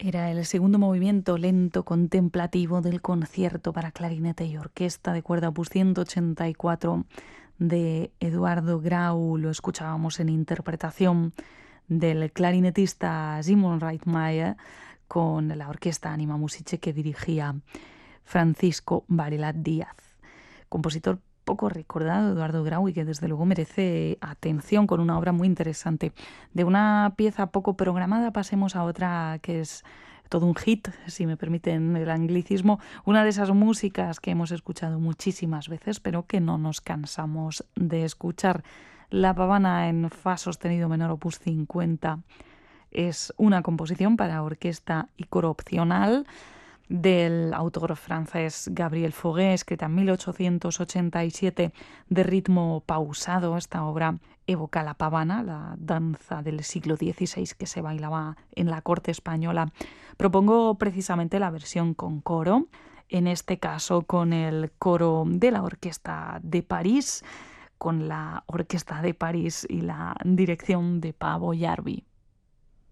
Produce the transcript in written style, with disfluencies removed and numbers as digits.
Era el segundo movimiento lento contemplativo del concierto para clarinete y orquesta de cuerda opus 184 de Eduardo Grau. Lo escuchábamos en interpretación del clarinetista Simon Reitmeier con la orquesta Anima Musiche que dirigía Francisco Varela Díaz. Compositor poco recordado, Eduardo Grau, y que desde luego merece atención, con una obra muy interesante. De una pieza poco programada pasemos a otra que es todo un hit, si me permiten el anglicismo, una de esas músicas que hemos escuchado muchísimas veces, pero que no nos cansamos de escuchar. La Pavana en fa sostenido menor opus 50 es una composición para orquesta y coro opcional del autor francés Gabriel Fauré, escrita en 1887, de ritmo pausado. Esta obra evoca la pavana, la danza del siglo XVI que se bailaba en la corte española. Propongo precisamente la versión con coro, en este caso con el coro de la Orquesta de París, con la Orquesta de París y la dirección de Pavo Jarvi.